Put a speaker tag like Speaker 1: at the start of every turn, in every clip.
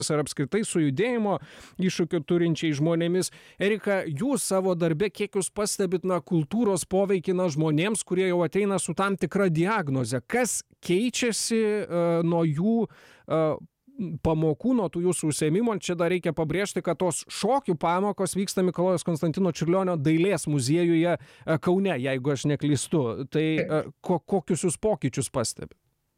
Speaker 1: ar apskritai su judėjimo iššūkių turinčiais žmonėmis. Erika, jūs savo darbe, kiek jūs pastebit kultūros poveikį žmonėms, kurie jau ateina su tam tikra diagnoze? Kas keičiasi nuo jų pamokų, nuo tų jūsų užsiėmimų? Čia dar reikia pabrėžti, kad tos šokių pamokos vyksta Mikalojaus Konstantino Čiurlionio dailės muziejuje Kaune, jeigu aš neklystu. Tai kokius jūs pokyčius pastebite?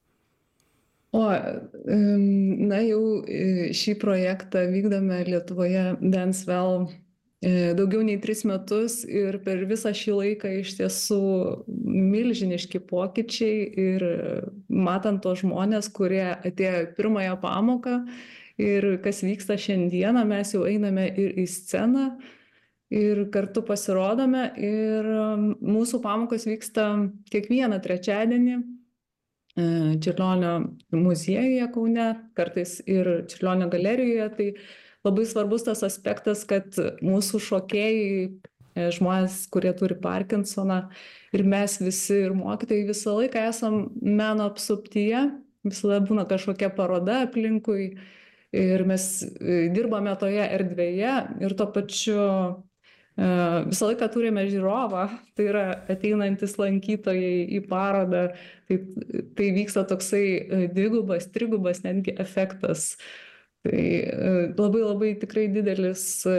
Speaker 2: Jau šį projektą vykdome Lietuvoje Dance Well daugiau nei 3 metus ir per visą šį laiką iš tiesų milžiniški pokyčiai ir matant tos žmonės, kurie atėjo pirmąją pamoką ir kas vyksta šiandieną, mes jau einame ir į sceną ir kartu pasirodome ir mūsų pamokos vyksta kiekvieną trečiadienį Čiurlionio muziejuje Kaune, kartais ir Čiurlionio galerijoje. Tai labai svarbus tas aspektas, kad mūsų šokėjai, žmonės, kurie turi Parkinsoną, ir mes visi, ir mokytojai visą laiką esam meno apsuptyje, visada būna kažkokia paroda aplinkui ir mes dirbame toje erdvėje ir tuo pačiu visą laiką turime žiūrovą, tai yra ateinantis lankytojai į parodą, tai vyksta toksai dvigubas, trigubas netgi efektas. Tai labai tikrai didelis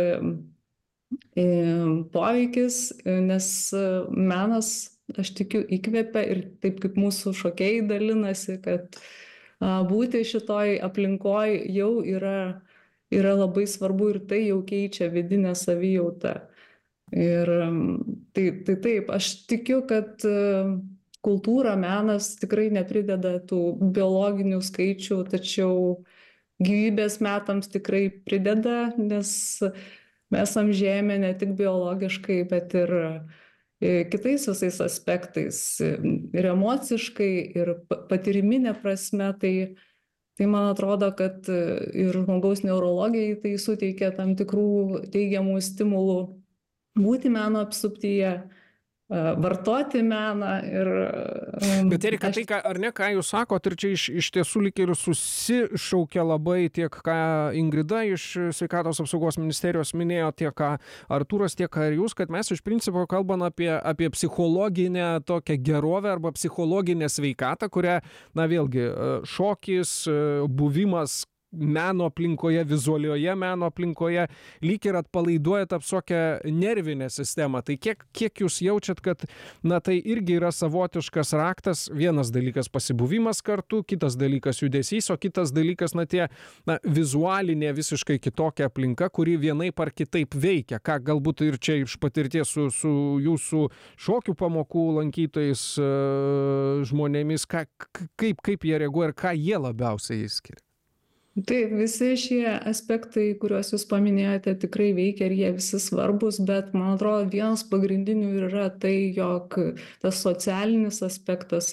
Speaker 2: poveikis, nes menas, aš tikiu, įkvepia ir taip kaip mūsų šokėjai dalinasi, kad būti šitoj aplinkoj jau yra labai svarbu ir tai jau keičia vidinę savijautą. Ir tai taip, aš tikiu, kad kultūra, menas tikrai neprideda tų biologinių skaičių, tačiau gyvybės metams tikrai prideda, nes mes amžėjame ne tik biologiškai, bet ir kitais visais aspektais, ir emociškai, ir patyriminė prasme. Tai man atrodo, kad ir žmogaus neurologijai tai suteikia tam tikrų teigiamų stimulų būti meno apsuptyje, vartoti meną ir...
Speaker 1: Bet Erika, tai ar ne, ką jūs sakot, ir čia iš tiesų lyg ir susišaukia labai tiek, ką Ingrida iš Sveikatos apsaugos ministerijos minėjo, tiek ką Artūras, tiek ką ir jūs, kad mes iš principo kalbam apie psichologinę tokią gerovę arba psichologinę sveikatą, kurią, vėlgi, šokis, buvimas meno aplinkoje, vizualioje meno aplinkoje, lyg ir atpalaiduoja apsokę nervinę sistemą. Tai kiek jūs jaučiat, kad tai irgi yra savotiškas raktas, vienas dalykas pasibuvimas kartu, kitas dalykas judesys, o kitas dalykas tie vizualinė visiškai kitokia aplinka, kuri vienaip ar kitaip veikia. Ką galbūt ir čia iš patirties su jūsų šokių pamokų lankytojais žmonėmis, kaip jie reaguoja ir ką jie labiausiai įskiria?
Speaker 2: Taip, visi šie aspektai, kuriuos jūs paminėjote, tikrai veikia ir jie visi svarbus, bet man atrodo, vienas pagrindinių yra tai, jog tas socialinis aspektas,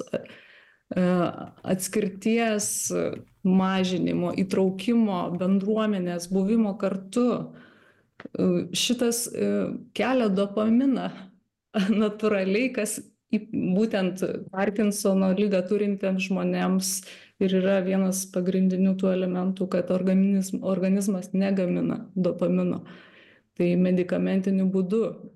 Speaker 2: atskirties mažinimo, įtraukimo, bendruomenės, buvimo kartu, šitas kelia dopaminą natūraliai, kas būtent Parkinsono ligą turintiems žmonėms ir yra vienas pagrindinių tų elementų, kad organizmas negamina dopamino. Tai medikamentiniu būdu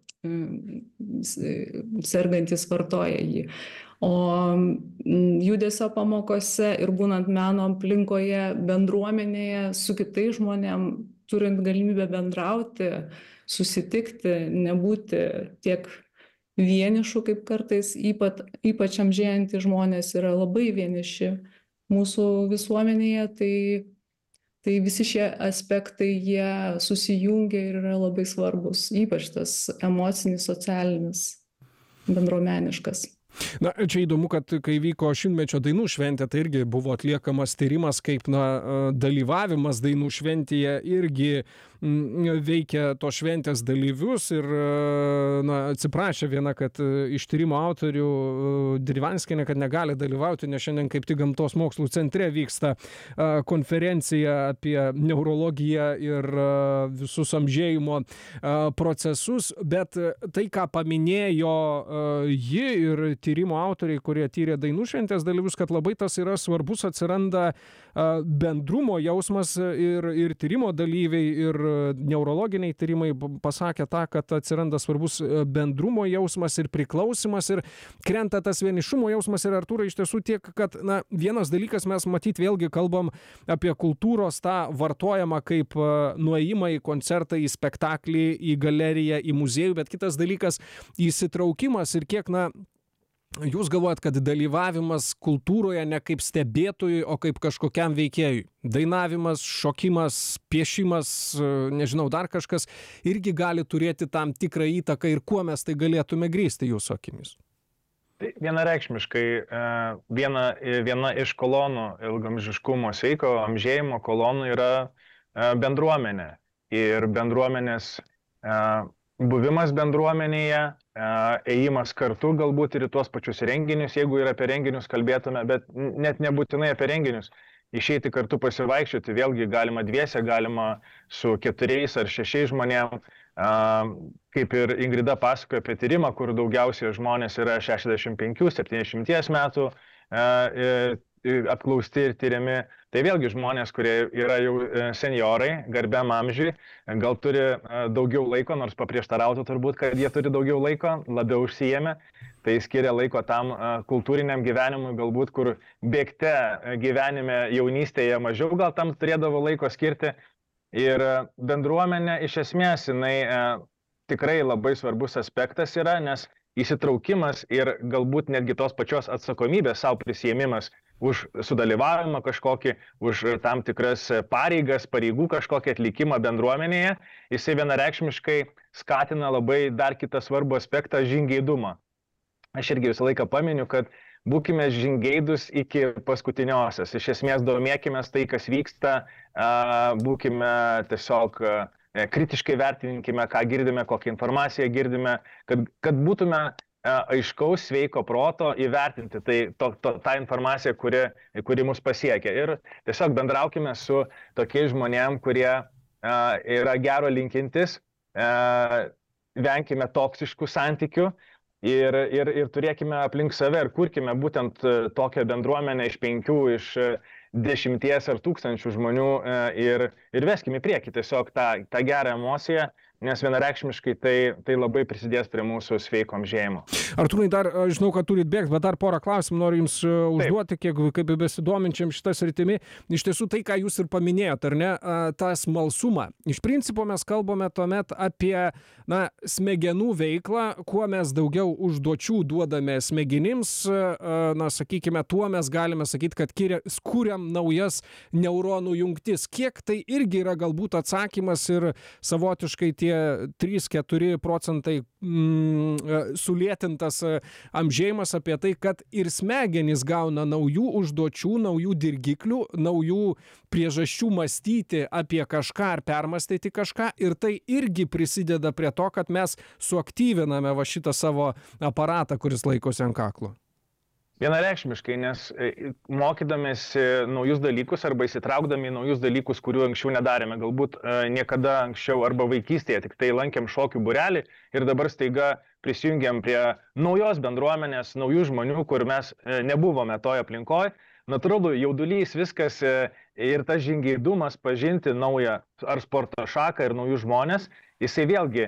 Speaker 2: sergantis vartoja jį. O judesio pamokose ir būnant meno aplinkoje, bendruomenėje, su kitais žmonėm, turint galimybę bendrauti, susitikti, nebūti tiek vienišų, kaip kartais ypač amžėjantys žmonės yra labai vieniši mūsų visuomenėje, tai visi šie aspektai, jie susijungia ir yra labai svarbus, ypač tas emocinis, socialinis, bendruomeniškas.
Speaker 1: Čia įdomu, kad kai vyko 100-mečio dainų šventė, tai irgi buvo atliekamas tyrimas, kaip dalyvavimas dainų šventėje irgi veikia to šventės dalyvius ir atsiprašė viena, kad iš tyrimo autorių Dirvanskienė, kad negali dalyvauti, nes šiandien kaip tik Gamtos mokslų centre vyksta konferencija apie neurologiją ir visus amžėjimo procesus, bet tai, ką paminėjo ji ir tyrimo autoriai, kurie tyrė dainų šventės dalyvius, kad labai tas yra svarbus, atsiranda bendrumo jausmas ir tyrimo dalyviai, ir neurologiniai tyrimai pasakė tą, kad atsiranda svarbus bendrumo jausmas ir priklausimas ir krenta tas vienišumo jausmas. Ir Artūrai, iš tiesų tiek, kad vienas dalykas mes matyt vėlgi kalbam apie kultūros tą vartojamą kaip nuėjimą į koncertą, į spektaklį, į galeriją, į muziejų, bet kitas dalykas įsitraukimas ir kiek jūs galvojat, kad dalyvavimas kultūroje ne kaip stebėtojui, o kaip kažkokiam veikėjui. Dainavimas, šokimas, piešimas, nežinau, dar kažkas irgi gali turėti tam tikrą įtaką ir kuo mes tai galėtume grįsti jūsų akimis?
Speaker 3: Tai vienareikšmiškai viena iš kolonų ilgamžiškumo sveiko amžėjimo kolonų yra bendruomenė. Ir bendruomenės buvimas bendruomenėje, ėjimas kartu galbūt ir į tuos pačius renginius, jeigu ir apie renginius kalbėtume, bet net nebūtinai apie renginius. Išeiti kartu pasivaikščioti, vėlgi galima dviese, galima su 4 ar 6 žmonėm. Kaip ir Ingrida pasakojo apie tyrimą, kur daugiausiai žmonės yra 65-70 metų apklausti ir tyriami. Tai vėlgi žmonės, kurie yra jau senjorai, garbiam amžiui, gal turi daugiau laiko, nors paprieštarautų turbūt, kad jie turi daugiau laiko, labiau užsiėmę. Tai skiria laiko tam kultūriniam gyvenimui, galbūt kur bėgte gyvenime jaunystėje mažiau gal tam turėdavo laiko skirti. Ir bendruomenė iš esmės, jinai tikrai labai svarbus aspektas yra, nes įsitraukimas ir galbūt netgi tos pačios atsakomybės savo prisiėmimas už sudalyvavimą kažkokį, už tam tikras pareigas, pareigų kažkokį atlikimą bendruomenėje, jisai vienareikšmiškai skatina labai dar kitą svarbų aspektą - žingeidumą. Aš irgi visą laiką paminiu, kad būkime žingeidus iki paskutiniosios. Iš esmės domėkime tai, kas vyksta, būkime tiesiog kritiškai vertinkime, ką girdime, kokią informaciją girdime, kad būtume aiškaus, sveiko proto įvertinti tą informaciją, kuri mus pasiekia. Ir tiesiog bendraukime su tokiais žmonėm, kurie yra gero linkintis, venkime toksiškų santykių. Ir turėkime aplink save ir kurkime būtent tokią bendruomenę iš 5, iš 10 ar 1000 žmonių ir veskime į priekį tiesiog tą gerą emociją, nes vienareikšmiškai tai labai prisidės prie mūsų sveiko amžėjimo.
Speaker 1: Artūrai, dar žinau, kad turit bėgti, bet dar porą klausimų noriu jums užduoti, kaip besidominčiam šitą sritimi. Iš tiesų tai, ką jūs ir paminėjot, ar ne, tą smalsumą. Iš principo mes kalbame tuomet apie smegenų veiklą, kuo mes daugiau užduočių duodame smegenims, sakykime, tuo mes galime sakyti, kad kuriam naujas neuronų jungtis. Kiek tai irgi yra galbūt atsakymas ir savotiškai tie 3-4 procentai sulėtintas amžėjimas apie tai, kad ir smegenys gauna naujų užduočių, naujų dirgiklių, naujų priežasčių mąstyti apie kažką ar permastyti kažką, ir tai irgi prisideda prie to, kad mes suaktyviname šitą savo aparatą, kuris laikosi ant kaklo.
Speaker 3: Vienareikšmiškai, nes mokydamėsi naujus dalykus arba įsitraukdami į naujus dalykus, kurių anksčiau nedarėme, galbūt niekada anksčiau arba vaikystėje tik tai lankėm šokių būrelį ir dabar staiga prisijungiam prie naujos bendruomenės, naujų žmonių, kur mes nebuvome toje aplinkoje. Natūralu, jaudulys, viskas ir tas žingeidumas pažinti naują ar sporto šaką ir naujus žmonės, jisai vėlgi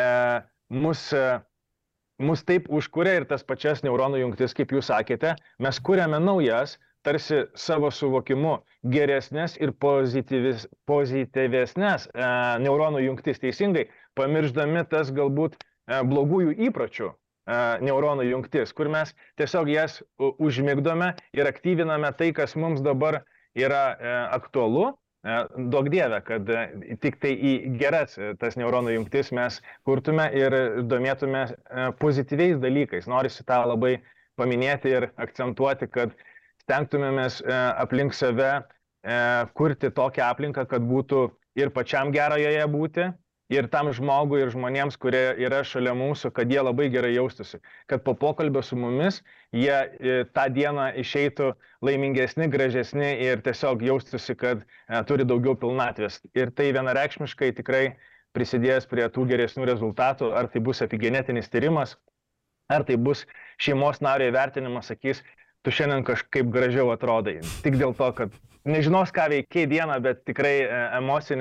Speaker 3: mus taip užkuria ir tas pačias neuronų jungtis, kaip jūs sakėte, mes kuriame naujas, tarsi savo suvokimu geresnės ir pozityvesnės neuronų jungtis teisingai, pamirždami tas galbūt blogųjų įpročių neuronų jungtis, kur mes tiesiog jas užmigdome ir aktyviname tai, kas mums dabar yra aktualu. Duok Dieve, kad tik tai į geras tas neuronų jungtis mes kurtume ir domėtume pozityviais dalykais. Norisi tą labai paminėti ir akcentuoti, kad stengtumėmės aplink save kurti tokią aplinką, kad būtų ir pačiam gera joje būti, ir tam žmogui, ir žmonėms, kurie yra šalia mūsų, kad jie labai gerai jaustųsi. Kad po pokalbio su mumis jie tą dieną išeitų laimingesni, gražesni ir tiesiog jaustųsi, kad turi daugiau pilnatvės. Ir tai vienareikšmiškai tikrai prisidės prie tų geresnių rezultatų, ar tai bus epigenetinis tyrimas, ar tai bus šeimos nario įvertinimas, sakys, tu šiandien kažkaip gražiau atrodai. Tik dėl to, kad nežinos, ką veikiai dieną, bet tikrai emocinis